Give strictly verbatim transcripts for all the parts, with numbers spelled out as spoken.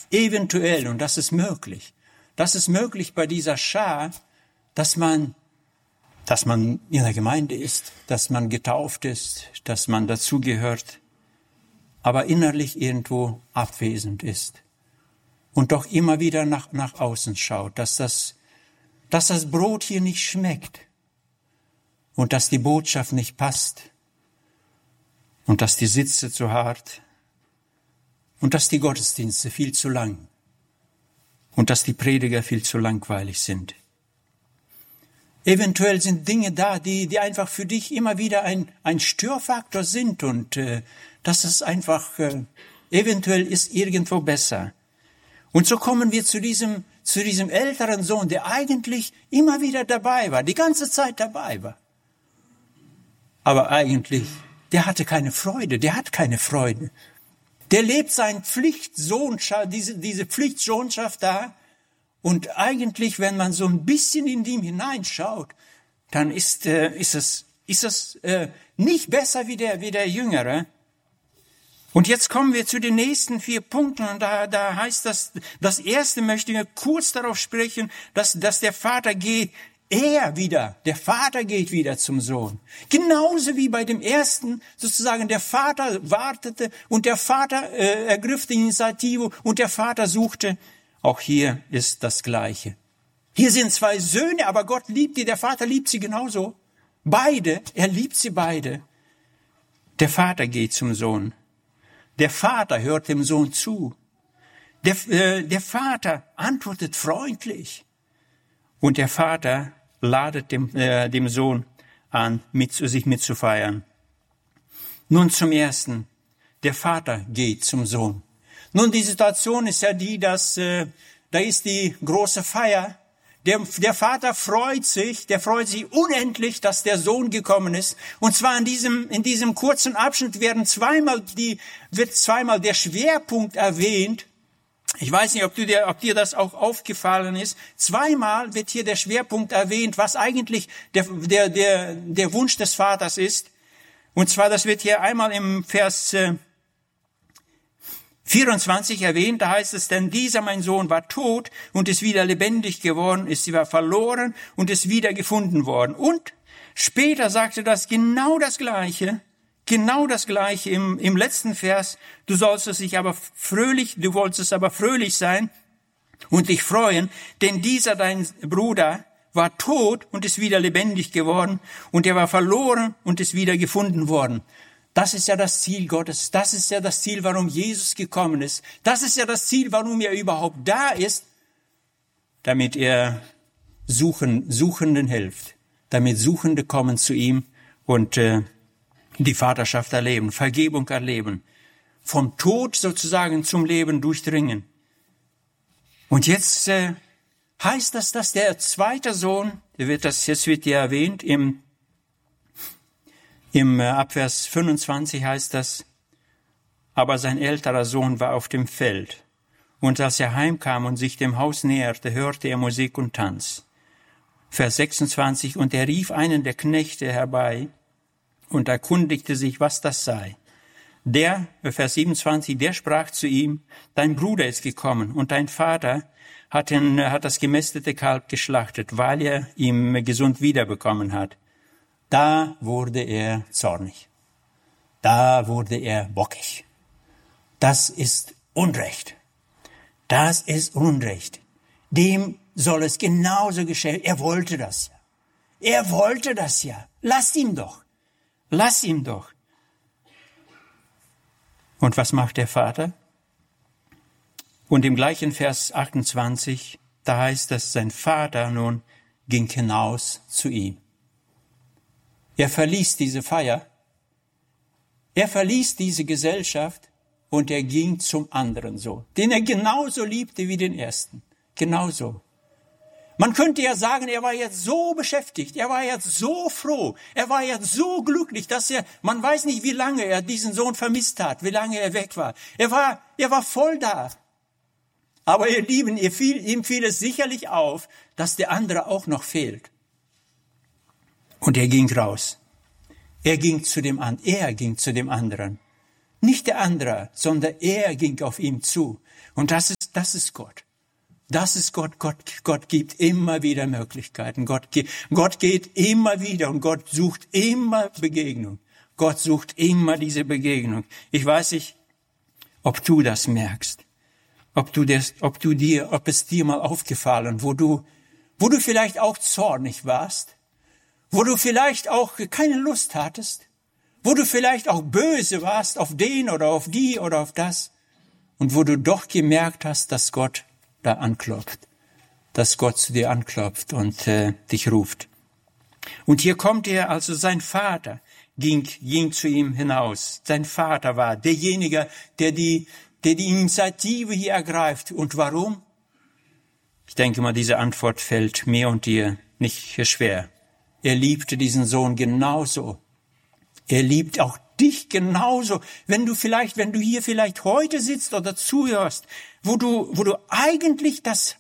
Eventuell, und das ist möglich, das ist möglich bei dieser Schar, dass man, dass man in der Gemeinde ist, dass man getauft ist, dass man dazugehört, aber innerlich irgendwo abwesend ist und doch immer wieder nach, nach außen schaut, dass das, dass das Brot hier nicht schmeckt und dass die Botschaft nicht passt und dass die Sitze zu hart und dass die Gottesdienste viel zu lang und dass die Prediger viel zu langweilig sind. Eventuell sind Dinge da, die, die einfach für dich immer wieder ein, ein Störfaktor sind und äh, dass es einfach äh, eventuell ist irgendwo besser. Und so kommen wir zu diesem, zu diesem älteren Sohn, der eigentlich immer wieder dabei war, die ganze Zeit dabei war. Aber eigentlich, der hatte keine Freude, der hat keine Freude. Der lebt seine Pflichtsohnschaft, diese, diese Pflichtsohnschaft da. Und eigentlich, wenn man so ein bisschen in ihm hineinschaut, dann ist, äh, ist es, ist es äh, nicht besser wie der, wie der Jüngere. Und jetzt kommen wir zu den nächsten vier Punkten. Und da, da heißt das, das erste möchte ich kurz darauf sprechen, dass, dass der Vater geht, er wieder, der Vater geht wieder zum Sohn. Genauso wie bei dem ersten, sozusagen der Vater wartete und der Vater äh, ergriff die Initiative und der Vater suchte. Auch hier ist das Gleiche. Hier sind zwei Söhne, aber Gott liebt die, der Vater liebt sie genauso. Beide, er liebt sie beide. Der Vater geht zum Sohn. Der Vater hört dem Sohn zu. Der, äh, der Vater antwortet freundlich. Und der Vater ladet dem, äh, dem Sohn an, mit, sich mitzufeiern. Nun zum Ersten. Der Vater geht zum Sohn. Nun, die Situation ist ja die, dass äh, da ist die große Feier. Der, der Vater freut sich, der freut sich unendlich, dass der Sohn gekommen ist. Und zwar in diesem, in diesem kurzen Abschnitt werden zweimal die, wird zweimal der Schwerpunkt erwähnt. Ich weiß nicht, ob, du dir, ob dir das auch aufgefallen ist. Zweimal wird hier der Schwerpunkt erwähnt, was eigentlich der, der, der, der Wunsch des Vaters ist. Und zwar, das wird hier einmal im Vers äh, vierundzwanzig erwähnt, da heißt es, denn dieser, mein Sohn, war tot und ist wieder lebendig geworden, ist wieder verloren und ist wieder gefunden worden. Und später sagte das genau das Gleiche, genau das Gleiche im, im letzten Vers. Du sollst dich aber fröhlich, du wolltest aber fröhlich sein und dich freuen, denn dieser, dein Bruder, war tot und ist wieder lebendig geworden und er war verloren und ist wieder gefunden worden. Das ist ja das Ziel Gottes. Das ist ja das Ziel, warum Jesus gekommen ist. Das ist ja das Ziel, warum er überhaupt da ist, damit er Suchen, Suchenden hilft, damit Suchende kommen zu ihm und äh, die Vaterschaft erleben, Vergebung erleben, vom Tod sozusagen zum Leben durchdringen. Und jetzt äh, heißt das, dass der zweite Sohn, der wird das jetzt wird ja erwähnt im Im Abvers fünfundzwanzig heißt das, aber sein älterer Sohn war auf dem Feld. Und als er heimkam und sich dem Haus näherte, hörte er Musik und Tanz. Vers sechsundzwanzig, und er rief einen der Knechte herbei und erkundigte sich, was das sei. Der, Vers siebenundzwanzig, der sprach zu ihm, dein Bruder ist gekommen und dein Vater hat, den, hat das gemästete Kalb geschlachtet, weil er ihm gesund wiederbekommen hat. Da wurde er zornig. Da wurde er bockig. Das ist Unrecht. Das ist Unrecht. Dem soll es genauso geschehen. Er wollte das ja. Er wollte das ja. Lass ihn doch. Lass ihn doch. Und was macht der Vater? Und im gleichen Vers achtundzwanzig, da heißt es, sein Vater nun ging hinaus zu ihm. Er verließ diese Feier, er verließ diese Gesellschaft und er ging zum anderen Sohn, den er genauso liebte wie den ersten. Genauso. Man könnte ja sagen, er war jetzt so beschäftigt, er war jetzt so froh, er war jetzt so glücklich, dass er, man weiß nicht, wie lange er diesen Sohn vermisst hat, wie lange er weg war. Er war, er war voll da. Aber ihr Lieben, ihr fiel, ihm fiel es sicherlich auf, dass der andere auch noch fehlt. Und er ging raus. Er ging zu dem anderen. Er ging zu dem anderen. Nicht der andere, sondern er ging auf ihn zu. Und das ist, das ist Gott. Das ist Gott. Gott, Gott gibt immer wieder Möglichkeiten. Gott, Gott geht immer wieder und Gott sucht immer Begegnung. Gott sucht immer diese Begegnung. Ich weiß nicht, ob du das merkst. Ob du das, ob du dir, ob es dir mal aufgefallen, wo du, wo du vielleicht auch zornig warst, wo du vielleicht auch keine Lust hattest, wo du vielleicht auch böse warst auf den oder auf die oder auf das und wo du doch gemerkt hast, dass Gott da anklopft, dass Gott zu dir anklopft und äh, dich ruft. Und hier kommt er, also sein Vater ging, ging zu ihm hinaus. Sein Vater war derjenige, der die, der die Initiative hier ergreift. Und warum? Ich denke mal, diese Antwort fällt mir und dir nicht schwer. Er liebte diesen Sohn genauso. Er liebt auch dich genauso. Wenn du vielleicht, wenn du hier vielleicht heute sitzt oder zuhörst, wo du, wo du eigentlich das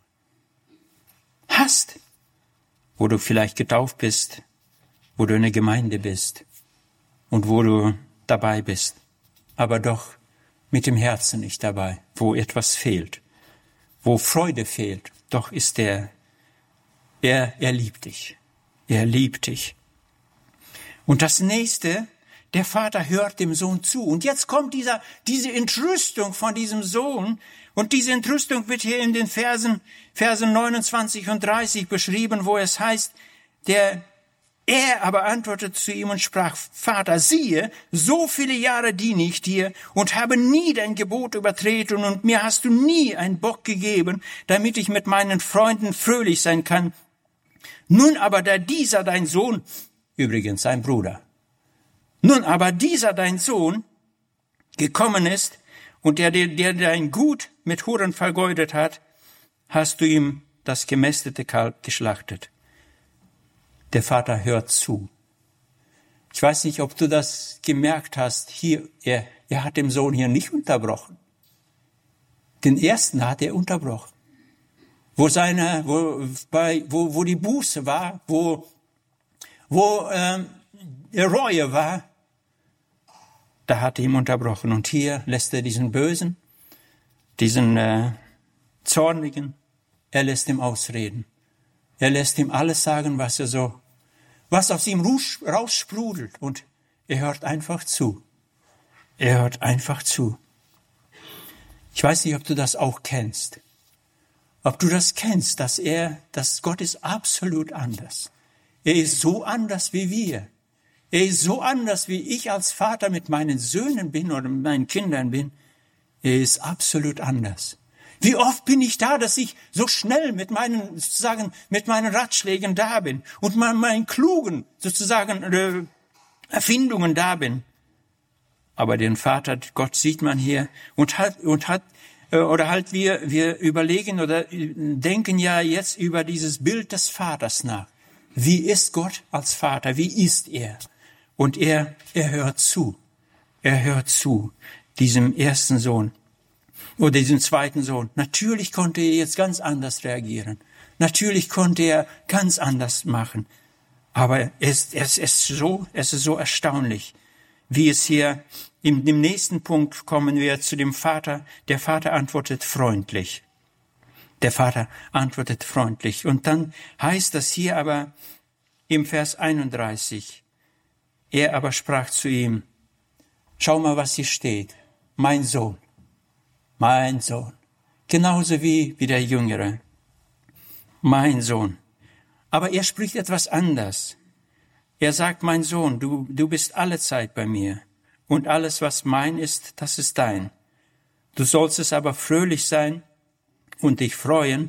hast, wo du vielleicht getauft bist, wo du in der Gemeinde bist und wo du dabei bist, aber doch mit dem Herzen nicht dabei, wo etwas fehlt, wo Freude fehlt, doch ist er, er, er liebt dich. Er liebt dich. Und das nächste, der Vater hört dem Sohn zu. Und jetzt kommt dieser, diese Entrüstung von diesem Sohn. Und diese Entrüstung wird hier in den Versen, Versen neunundzwanzig und dreißig beschrieben, wo es heißt, der, er aber antwortete zu ihm und sprach, Vater, siehe, so viele Jahre diene ich dir und habe nie dein Gebot übertreten und mir hast du nie einen Bock gegeben, damit ich mit meinen Freunden fröhlich sein kann. Nun aber, da dieser dein Sohn, übrigens sein Bruder, nun aber dieser dein Sohn gekommen ist und der, der, der dein Gut mit Huren vergeudet hat, hast du ihm das gemästete Kalb geschlachtet. Der Vater hört zu. Ich weiß nicht, ob du das gemerkt hast. Hier, er, er hat dem Sohn hier nicht unterbrochen. Den ersten hat er unterbrochen. Wo seine, wo, bei, wo, wo die Buße war, wo, wo, ähm, Reue war, da hat er ihm unterbrochen. Und hier lässt er diesen Bösen, diesen, äh, Zornigen, er lässt ihm ausreden. Er lässt ihm alles sagen, was er so, was aus ihm raussprudelt. Und er hört einfach zu. Er hört einfach zu. Ich weiß nicht, ob du das auch kennst. Ob du das kennst, dass er, dass Gott ist absolut anders. Er ist so anders wie wir. Er ist so anders, wie ich als Vater mit meinen Söhnen bin oder mit meinen Kindern bin. Er ist absolut anders. Wie oft bin ich da, dass ich so schnell mit meinen, sozusagen, mit meinen Ratschlägen da bin und mit meinen klugen, sozusagen, äh, Erfindungen da bin. Aber den Vater, Gott sieht man hier und hat, und hat, oder halt wir, wir überlegen oder denken ja jetzt über dieses Bild des Vaters nach. Wie ist Gott als Vater? Wie ist er? Und er, er hört zu. Er hört zu, diesem ersten Sohn oder diesem zweiten Sohn. Natürlich konnte er jetzt ganz anders reagieren. Natürlich konnte er ganz anders machen. Aber es, es ist so, es ist so erstaunlich, wie es hier in dem nächsten Punkt kommen wir zu dem Vater. Der Vater antwortet freundlich. Der Vater antwortet freundlich. Und dann heißt das hier aber im Vers einunddreißig, er aber sprach zu ihm, schau mal, was hier steht. Mein Sohn, mein Sohn. Genauso wie, wie der Jüngere. Mein Sohn. Aber er spricht etwas anders. Er sagt, mein Sohn, du, du bist alle Zeit bei mir. Und alles, was mein ist, das ist dein. Du sollst es aber fröhlich sein und dich freuen,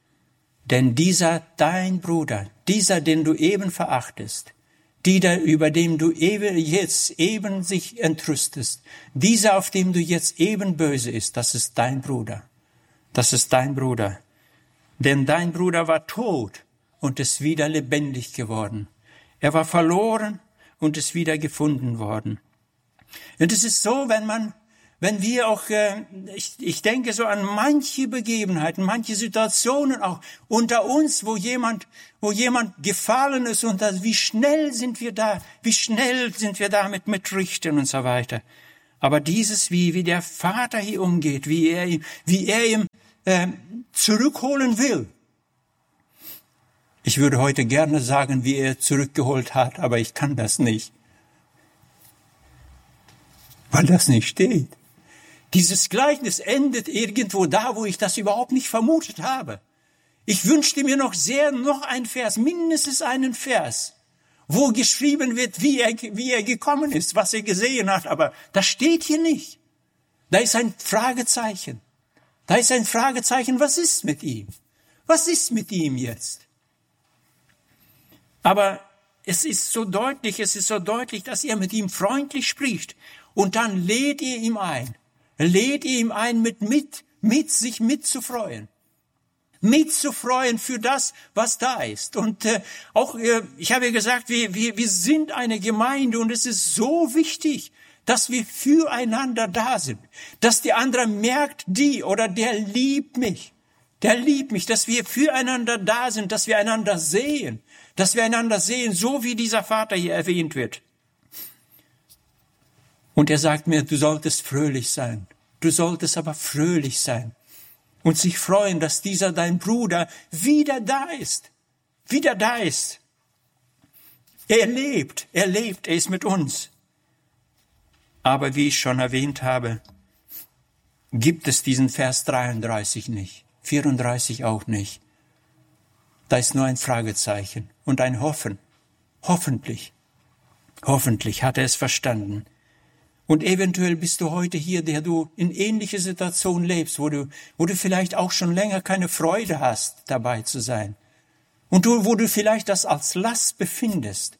denn dieser dein Bruder, dieser, den du eben verachtest, dieser, über den du eben jetzt eben sich entrüstest, dieser, auf dem du jetzt eben böse ist, das ist dein Bruder. Das ist dein Bruder. Denn dein Bruder war tot und ist wieder lebendig geworden. Er war verloren und ist wieder gefunden worden. Und es ist so, wenn man, wenn wir auch, äh, ich, ich denke so an manche Begebenheiten, manche Situationen auch unter uns, wo jemand, wo jemand gefallen ist und das, wie schnell sind wir da, wie schnell sind wir da mit, mit Richten und so weiter. Aber dieses, wie, wie der Vater hier umgeht, wie er ihm, wie er ihm äh, zurückholen will. Ich würde heute gerne sagen, wie er zurückgeholt hat, aber ich kann das nicht. Weil das nicht steht. Dieses Gleichnis endet irgendwo da, wo ich das überhaupt nicht vermutet habe. Ich wünschte mir noch sehr, noch ein Vers, mindestens einen Vers, wo geschrieben wird, wie er, wie er gekommen ist, was er gesehen hat, aber das steht hier nicht. Da ist ein Fragezeichen. Da ist ein Fragezeichen, was ist mit ihm? Was ist mit ihm jetzt? Aber es ist so deutlich, es ist so deutlich, dass er mit ihm freundlich spricht. Und dann lädt ihr ihm ein. Lädt ihr ihm ein, mit, mit, mit sich mitzufreuen. Mitzufreuen für das, was da ist. Und äh, auch, äh, ich habe ja gesagt, wir, wir, wir sind eine Gemeinde und es ist so wichtig, dass wir füreinander da sind. Dass der andere merkt, die oder der liebt mich. Der liebt mich, dass wir füreinander da sind, dass wir einander sehen. Dass wir einander sehen, so wie dieser Vater hier erwähnt wird. Und er sagt mir, du solltest fröhlich sein. Du solltest aber fröhlich sein. Und sich freuen, dass dieser dein Bruder wieder da ist. Wieder da ist. Er lebt, er lebt, er ist mit uns. Aber wie ich schon erwähnt habe, gibt es diesen Vers dreiunddreißig nicht, vierunddreißig auch nicht. Da ist nur ein Fragezeichen und ein Hoffen. Hoffentlich, hoffentlich hat er es verstanden. Und eventuell bist du heute hier, der du in ähnliche Situationen lebst, wo du, wo du vielleicht auch schon länger keine Freude hast, dabei zu sein. Und du, wo du vielleicht das als Last befindest.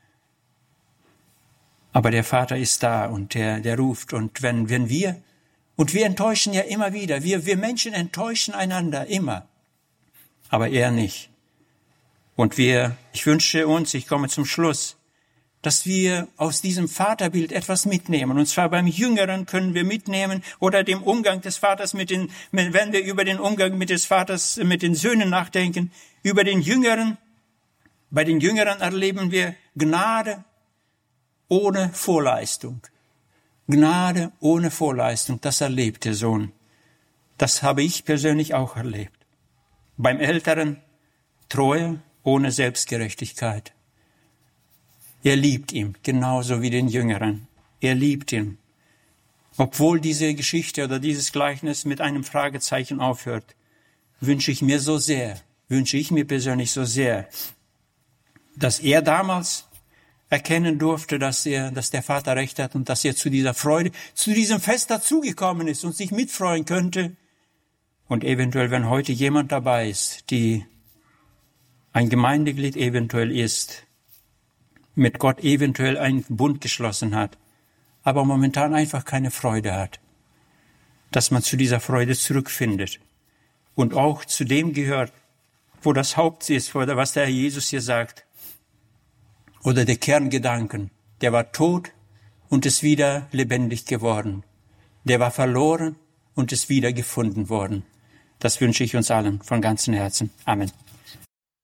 Aber der Vater ist da und der, der ruft. Und wenn, wenn wir, und wir enttäuschen ja immer wieder, wir, wir Menschen enttäuschen einander immer. Aber er nicht. Und wir, ich wünsche uns, ich komme zum Schluss, dass wir aus diesem Vaterbild etwas mitnehmen. Und zwar beim Jüngeren können wir mitnehmen oder dem Umgang des Vaters mit den, wenn wir über den Umgang mit des Vaters, mit den Söhnen nachdenken, über den Jüngeren. Bei den Jüngeren erleben wir Gnade ohne Vorleistung. Gnade ohne Vorleistung, das erlebt der Sohn. Das habe ich persönlich auch erlebt. Beim Älteren Treue ohne Selbstgerechtigkeit. Er liebt ihn, genauso wie den Jüngeren. Er liebt ihn. Obwohl diese Geschichte oder dieses Gleichnis mit einem Fragezeichen aufhört, wünsche ich mir so sehr, wünsche ich mir persönlich so sehr, dass er damals erkennen durfte, dass er, dass der Vater recht hat und dass er zu dieser Freude, zu diesem Fest dazugekommen ist und sich mitfreuen könnte. Und eventuell, wenn heute jemand dabei ist, die ein Gemeindeglied eventuell ist, mit Gott eventuell einen Bund geschlossen hat, aber momentan einfach keine Freude hat, dass man zu dieser Freude zurückfindet und auch zu dem gehört, wo das Haupt ist, was der Herr Jesus hier sagt, oder der Kerngedanken, der war tot und ist wieder lebendig geworden, der war verloren und ist wieder gefunden worden. Das wünsche ich uns allen von ganzem Herzen. Amen.